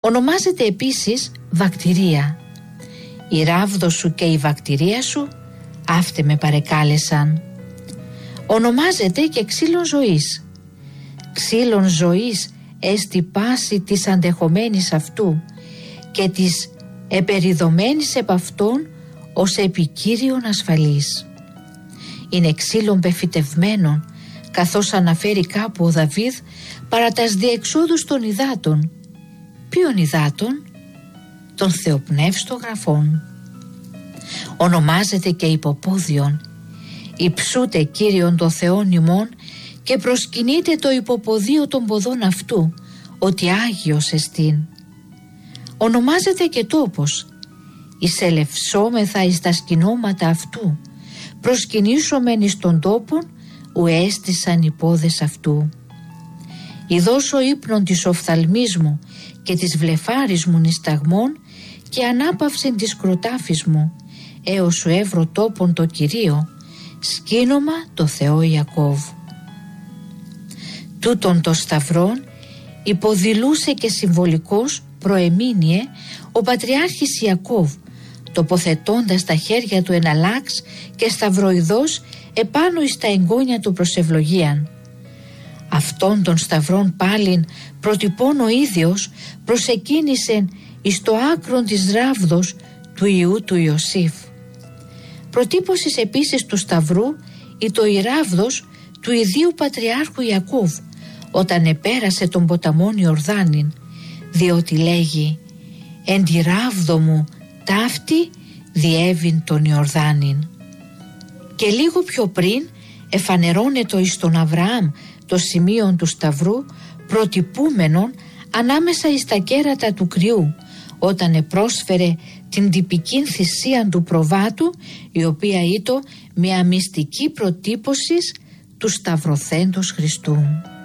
Ονομάζεται επίσης βακτηρία. Η ράβδος σου και η βακτηρία σου, αύτε με παρεκάλεσαν. Ονομάζεται και ξύλων ζωής. Ξύλων ζωής έστι πάση της αντεχομένης αυτού και της επεριδομένης επ' αυτόν ως επικύριον ασφαλής. Είναι ξύλων πεφυτευμένων, καθώς αναφέρει κάπου ο Δαβίδ, παρά τας διεξόδους των υδάτων. Ποιων υδάτων? Των θεοπνεύστων γραφών. Ονομάζεται και υποπόδιον. Υψούτε Κύριον το Θεόν ημών και προσκυνείται το υποποδίο των ποδών αυτού, ότι Άγιος εστίν. Ονομάζεται και τόπος. Εισελευσόμεθα εις τα σκηνώματα αυτού, προσκυνήσομεν εις των τόπων, ου έστησαν οι πόδες αυτού. Ιδώσω ύπνον της οφθαλμής μου και της βλεφάρης μου νησταγμών και ανάπαυσιν της κροτάφης μου, έως σου έβρω τόπον το Κυρίο, σκήνομα το Θεό Ιακώβ. Τούτον το σταυρόν υποδηλούσε και συμβολικός προεμήνυε ο Πατριάρχης Ιακώβ, τοποθετώντας τα χέρια του εναλλάξ και σταυροειδώς επάνω εις τα εγγόνια του προσευλογίαν. Αυτόν τον σταυρόν πάλιν προτυπών ο ίδιος προσεκίνησεν εις το άκρον της ράβδος του Ιού του Ιωσήφ. Προτύπωσης επίσης του σταυρού ή το η ράβδος του ιδίου Πατριάρχου Ιακώβ όταν επέρασε τον ποταμόν Ιορδάνην, διότι λέγει «Εν τη ράβδο μου ταύτη διέβην τον Ιορδάνην». Και λίγο πιο πριν εφανερώνεται εις τον Αβραάμ το σημείο του σταυρού προτυπούμενον ανάμεσα εις τα κέρατα του κρυού, όταν επρόσφερε την τυπική θυσία του προβάτου, η οποία ήτο μια μυστική προτύπωση του σταυρωθέντος Χριστού.